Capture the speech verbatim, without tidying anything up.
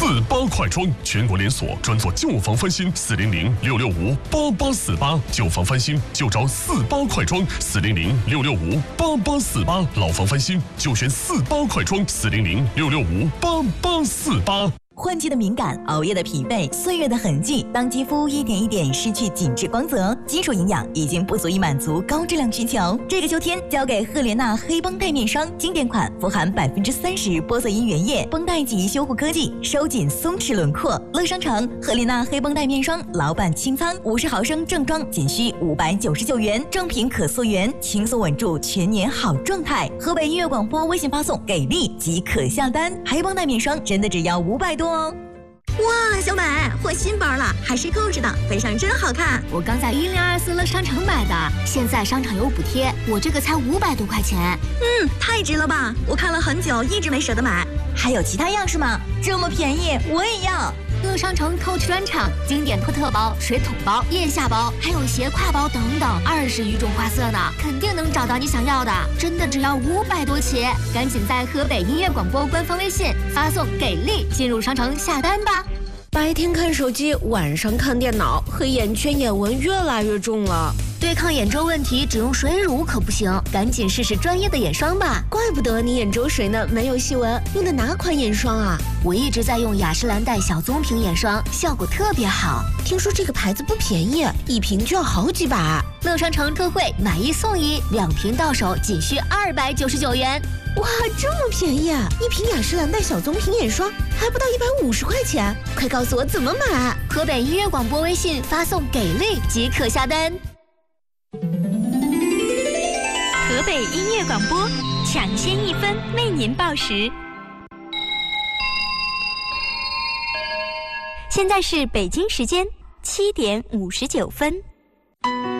四八快装，全国连锁，专做旧房翻新，四零零六六五八八四八，旧房翻新就找四八快装，四零零六六五八八四八，老房翻新就选四八快装，四零零六六五八八四八。 换季的敏感，熬夜的疲惫，岁月的痕迹，当肌肤一点一点失去紧致光泽，基础营养已经不足以满足高质量需求。这个秋天，交给赫莲娜黑绷带面霜，经典款，富含百分之三十玻色因原液，绷带级修护科技，收紧松弛轮廓。乐商城赫莲娜黑绷带面霜，老板清仓，五十毫升正装仅需五百九十九元，正品可溯源，轻松稳住全年好状态。河北音乐广播微信发送给力即可下单，黑绷带面霜真的只要五百多。 哇，小美，换新包了，还是购置的，背上真好看。 我刚在一零二四乐商城买的，现在商场有补贴，我这个才五百多块钱。 嗯，太值了吧！我看了很久，一直没舍得买。 还有其他样式吗？这么便宜，我也要。 乐商城 Coach 专场，经典托特包、水桶包、腋下包，还有斜挎包等等，二十余种花色呢，肯定能找到你想要的。真的只要五百多起，赶紧在河北音乐广播官方微信发送“给力”进入商城下单吧。 白天看手机，晚上看电脑，黑眼圈、眼纹越来越重了。 对抗眼周问题，只用水乳可不行，赶紧试试专业的眼霜吧。 怪不得你眼周水呢没有细纹，用的哪款眼霜啊？ 我一直在用雅诗兰黛小棕瓶眼霜，效果特别好。 听说这个牌子不便宜，一瓶就要好几百。 乐商城特惠，买一送一，两瓶到手仅需二百九十九元。 哇，这么便宜啊！一瓶雅诗兰黛小棕瓶眼霜还不到一百五十块钱，快告诉我怎么买！ 河北音乐广播微信发送“给力”即可下单。 河北音乐广播，抢先一分为您报时。现在是北京时间七点五十九分。